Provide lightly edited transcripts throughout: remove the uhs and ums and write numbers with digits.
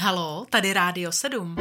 Halo, tady Rádio 7.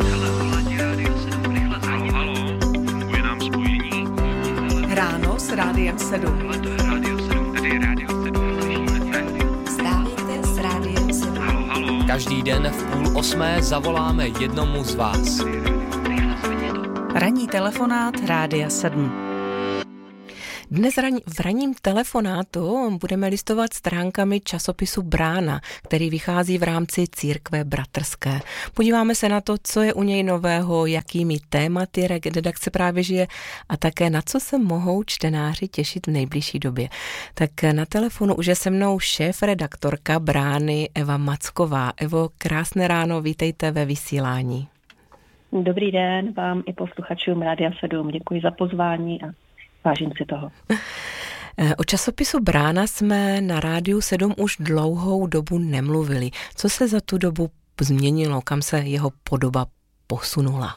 Halo, funguje nám spojení. Ráno s Rádiem 7. Ale to je Rádio 7, tady je Rádio 7. Vstávejte s Rádiem 7. Halo. Každý den v 7:30 zavoláme jednomu z vás. Ranní telefonát Rádia 7. Dnes v ranním telefonátu budeme listovat stránkami časopisu Brána, který vychází v rámci Církve bratrské. Podíváme se na to, co je u něj nového, jakými tématy redakce právě žije a také na co se mohou čtenáři těšit v nejbližší době. Tak na telefonu už je se mnou šéfredaktorka Brány Eva Macková. Evo, krásné ráno, vítejte ve vysílání. Dobrý den vám i posluchačům Rádia 7. Děkuji za pozvání a vážím si toho. O časopisu Brána jsme na Rádiu 7 už dlouhou dobu nemluvili. Co se za tu dobu změnilo? Kam se jeho podoba posunula?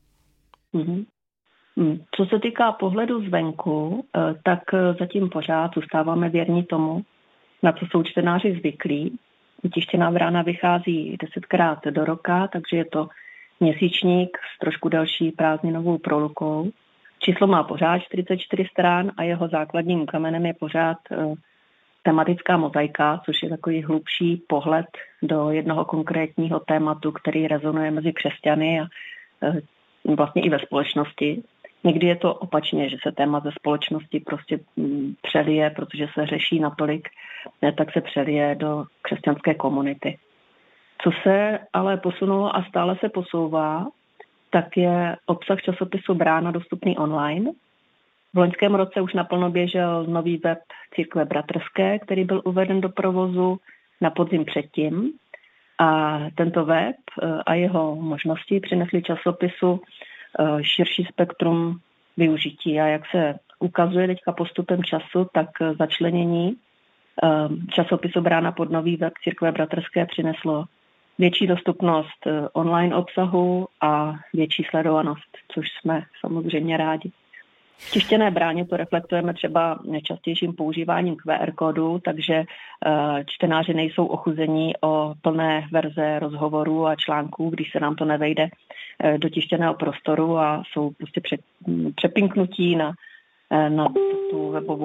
Co se týká pohledu zvenku, tak zatím pořád zůstáváme věrní tomu, na co jsou čtenáři zvyklí. Tištěná Brána vychází 10krát do roka, takže je to měsíčník s trošku delší prázdninovou prolukou. Číslo má pořád 44 stran a jeho základním kamenem je pořád tematická mozaika, což je takový hlubší pohled do jednoho konkrétního tématu, který rezonuje mezi křesťany a vlastně i ve společnosti. Někdy je to opačně, že se téma ze společnosti prostě přelije, protože se řeší natolik, tak se přelije do křesťanské komunity. Co se ale posunulo a stále se posouvá, tak je obsah časopisu Brána dostupný online. V loňském roce už naplno běžel nový web Církve bratrské, který byl uveden do provozu na podzim předtím. A tento web a jeho možnosti přinesly časopisu širší spektrum využití. A jak se ukazuje teďka postupem času, tak začlenění časopisu Brána pod nový web Církve bratrské přineslo větší dostupnost online obsahu a větší sledovanost, což jsme samozřejmě rádi. V tištěné Bráně to reflektujeme třeba častějším používáním QR kódu, takže čtenáři nejsou ochuzení o plné verze rozhovorů a článků, když se nám to nevejde do tištěného prostoru a jsou prostě přepinknutí na tu webovou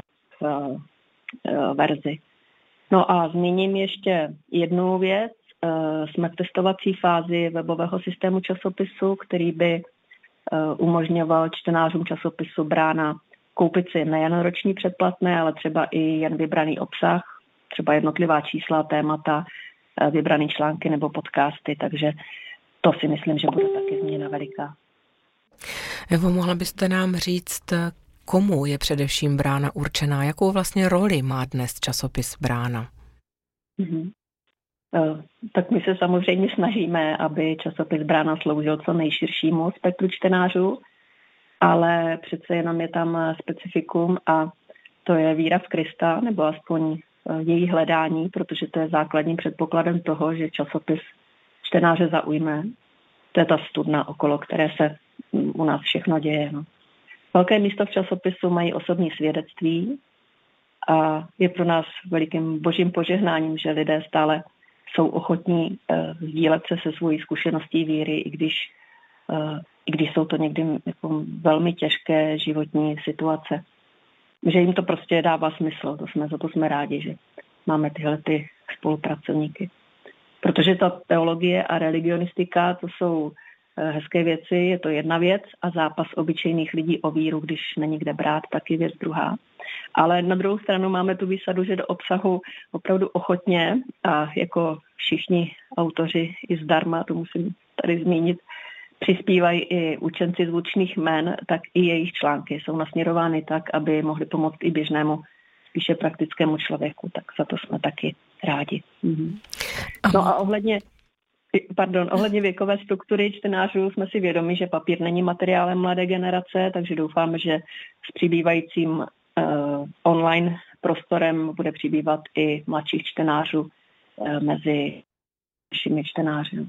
verzi. No a zmíním ještě jednu věc. Jsme v testovací fázi webového systému časopisu, který by umožňoval čtenářům časopisu Brána koupit si nejen roční předplatné, ale třeba i jen vybraný obsah, třeba jednotlivá čísla, témata, vybrané články nebo podcasty, takže to si myslím, že bude taky změna veliká. Evo, mohla byste nám říct, komu je především Brána určená? Jakou vlastně roli má dnes časopis Brána? Tak my se samozřejmě snažíme, aby časopis Brána sloužil co nejširšímu spektru čtenářů, ale přece jenom je tam specifikum a to je víra v Krista, nebo aspoň její hledání, protože to je základním předpokladem toho, že časopis čtenáře zaujme. To je ta studna, okolo které se u nás všechno děje. No. Velké místo v časopisu mají osobní svědectví a je pro nás velikým božím požehnáním, že lidé stále jsou ochotní sdílet se svojí zkušeností víry, i když jsou to někdy jako velmi těžké životní situace. Že jim to prostě dává smysl, za to jsme rádi, že máme tyhle ty spolupracovníky. Protože ta teologie a religionistika, to jsou hezké věci, je to jedna věc a zápas obyčejných lidí o víru, když není kde brát, tak je věc druhá. Ale na druhou stranu máme tu výsadu, že do obsahu opravdu ochotně a jako všichni autoři i zdarma, to musím tady zmínit, přispívají i učenci zvučných jmen, tak i jejich články jsou nasměrovány tak, aby mohly pomoct i běžnému, spíše praktickému člověku. Tak za to jsme taky rádi. No a ohledně věkové struktury čtenářů jsme si vědomi, že papír není materiálem mladé generace, takže doufáme, že s přibývajícím online prostorem bude přibývat i mladších čtenářů mezi našimi čtenáři.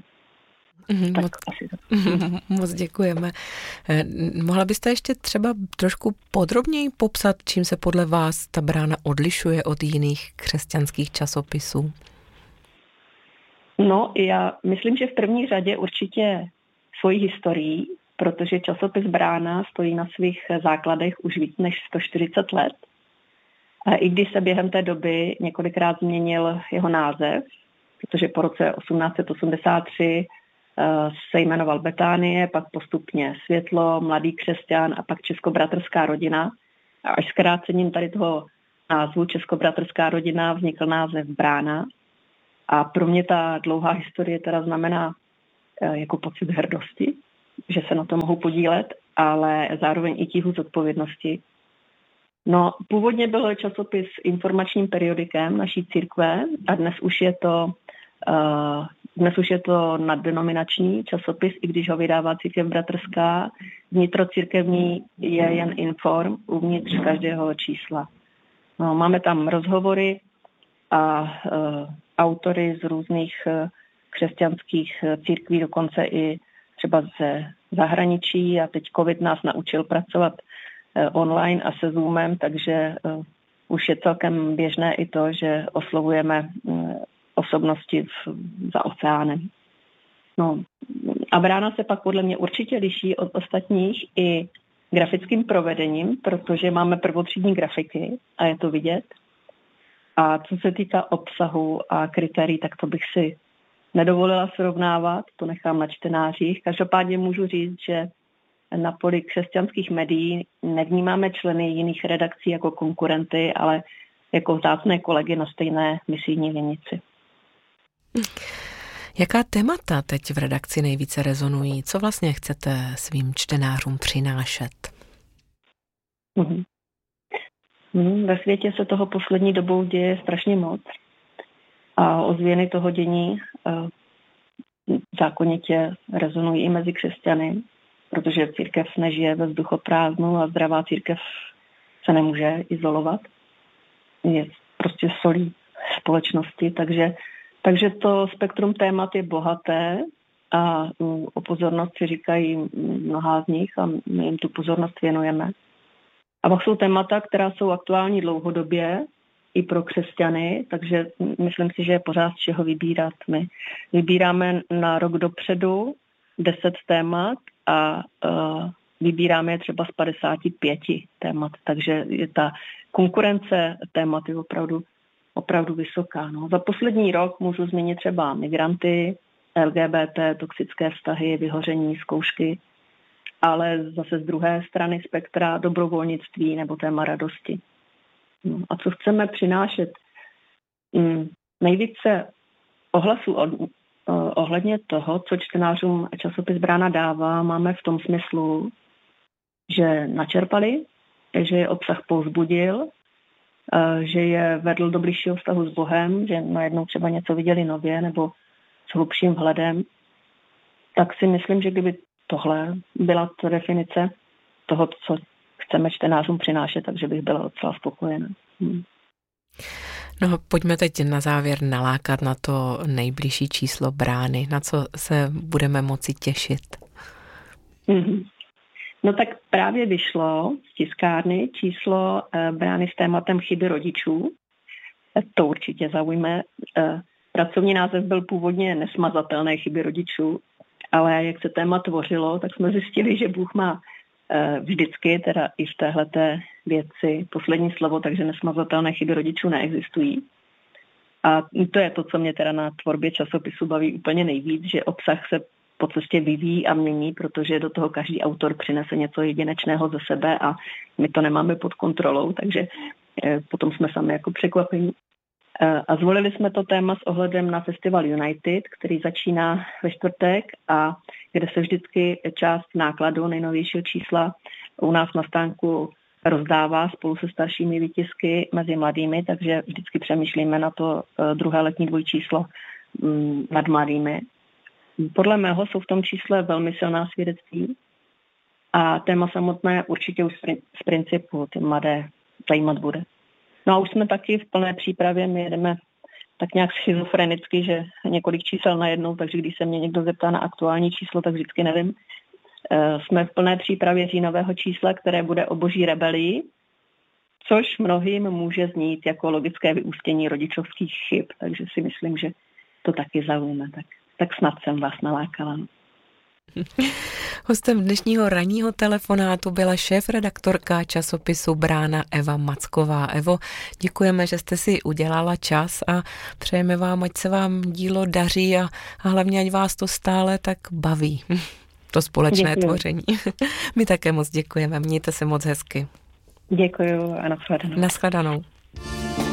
Moc děkujeme. Mohla byste ještě třeba trošku podrobněji popsat, čím se podle vás ta Brána odlišuje od jiných křesťanských časopisů? No, já myslím, že v první řadě určitě svojí historií, protože časopis Brána stojí na svých základech už víc než 140 let. A i když se během té doby několikrát změnil jeho název, protože po roce 1883 se jmenoval Betánie, pak postupně Světlo, Mladý křesťan a pak Českobratrská rodina. A až zkrácením tady toho názvu Českobratrská rodina vznikl název Brána. A pro mě ta dlouhá historie teda znamená jako pocit hrdosti, že se na to mohu podílet, ale zároveň i tíhu zodpovědnosti. No, původně byl časopis informačním periodikem naší církve a dnes už je to naddenominační časopis, i když ho vydává Církev bratrská. Vnitrocírkevní je jen inform uvnitř každého čísla. No, máme tam rozhovory a autory z různých křesťanských církví, dokonce i třeba ze zahraničí, a teď COVID nás naučil pracovat online a se Zoomem, takže už je celkem běžné i to, že oslovujeme osobnosti za oceánem. No, a Brána se pak podle mě určitě liší od ostatních i grafickým provedením, protože máme prvotřídní grafiky a je to vidět. A co se týká obsahu a kritérií, tak to bych si nedovolila srovnávat, to nechám na čtenářích. Každopádně můžu říct, že na poli křesťanských médií nevnímáme členy jiných redakcí jako konkurenty, ale jako vzácné kolegy na stejné misijní vinici. Jaká témata teď v redakci nejvíce rezonují? Co vlastně chcete svým čtenářům přinášet? Ve světě se toho poslední dobou děje strašně moc a ozvěny toho dění zákonitě rezonují i mezi křesťany, protože církev nežije ve vzduchoprázdnu a zdravá církev se nemůže izolovat. Je prostě solí společnosti, takže to spektrum témat je bohaté a o pozornost si říkají mnohá z nich a my jim tu pozornost věnujeme. A pak jsou témata, která jsou aktuální dlouhodobě i pro křesťany, takže myslím si, že je pořád z čeho vybírat. My vybíráme na rok dopředu 10 témat a vybíráme je třeba z 55 témat, takže je ta konkurence témat je opravdu vysoká. No. Za poslední rok můžu zmínit třeba migranty, LGBT, toxické vztahy, vyhoření, zkoušky, ale zase z druhé strany spektra dobrovolnictví nebo téma radosti. No. A co chceme přinášet? Nejvíce ohlasů ohledně toho, co čtenářům časopis Brána dává, máme v tom smyslu, že načerpali, že je obsah povzbudil, že je vedl do bližšího vztahu s Bohem, že najednou třeba něco viděli nově nebo s hlubším vhledem, tak si myslím, že kdyby tohle byla ta definice toho, co chceme čtenářům přinášet, takže bych byla docela spokojená. No, pojďme teď na závěr nalákat na to nejbližší číslo Brány. Na co se budeme moci těšit? No tak právě vyšlo z tiskárny číslo Brány s tématem chyby rodičů. To určitě zaujme. Pracovní název byl původně Nesmazatelné chyby rodičů, ale jak se téma tvořilo, tak jsme zjistili, že Bůh má vždycky, teda i v téhleté věci, poslední slovo, takže nesmazatelné chyby rodičů neexistují. A to je to, co mě teda na tvorbě časopisu baví úplně nejvíc, že obsah se po cestě vyvíjí a mění, protože do toho každý autor přinese něco jedinečného ze sebe a my to nemáme pod kontrolou, takže potom jsme sami jako překvapení. A zvolili jsme to téma s ohledem na festival United, který začíná ve čtvrtek a kde se vždycky část nákladu nejnovějšího čísla u nás na stánku rozdává spolu se staršími výtisky mezi mladými, takže vždycky přemýšlíme na to druhé letní dvojčíslo nad mladými. Podle mého jsou v tom čísle velmi silná svědectví a téma samotné určitě už z principu ty mladé zajímat bude. No a už jsme taky v plné přípravě, my jedeme tak nějak schizofrenicky, že několik čísel najednou, takže když se mě někdo zeptá na aktuální číslo, tak vždycky nevím. Jsme v plné přípravě říjnového čísla, které bude o boží rebelii, což mnohým může znít jako logické vyústění rodičovských chyb, takže si myslím, že to taky zaujme. Tak snad jsem vás nalákala. Hostem dnešního ranního telefonátu byla šéfredaktorka časopisu Brána Eva Macková. Evo, děkujeme, že jste si udělala čas a přejeme vám, ať se vám dílo daří a hlavně, ať vás to stále tak baví. To společné tvoření. My také moc děkujeme. Mějte se moc hezky. Děkuju a nashledanou. Nashledanou.